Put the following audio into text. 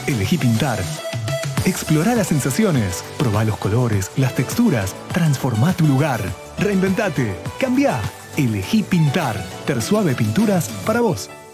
Elegí pintar. Explorá las sensaciones, probá los colores, las texturas, transformá tu lugar. Reinventate, cambiá. Elegí pintar. Tersuave Pinturas para vos.